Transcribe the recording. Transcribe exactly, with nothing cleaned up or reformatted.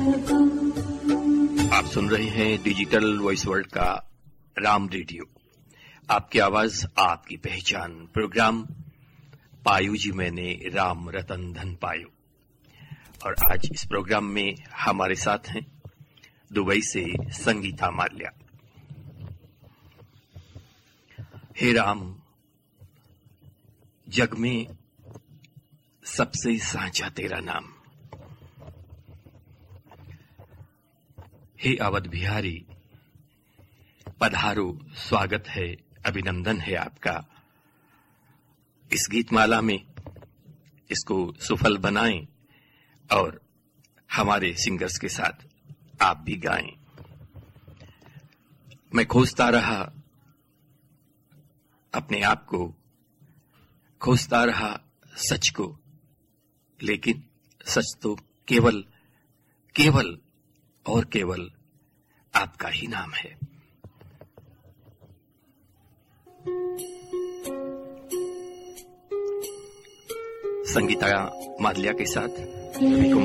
आप सुन रहे हैं डिजिटल वॉइस वर्ल्ड का राम रेडियो। आपकी आवाज आपकी पहचान प्रोग्राम पायु जी मैंने राम रतन धन पायो। और आज इस प्रोग्राम में हमारे साथ हैं दुबई से संगीता माल्या। हे राम, जग में सबसे साँचा तेरा नाम। हे अवध बिहारी, पधारो, स्वागत है, अभिनंदन है आपका। इस गीतमाला में इसको सुफल बनाएं और हमारे सिंगर्स के साथ आप भी गाएं। मैं खोजता रहा अपने आप को, खोजता रहा सच को, लेकिन सच तो केवल केवल और केवल आपका ही नाम है। संगीता माल्या के साथ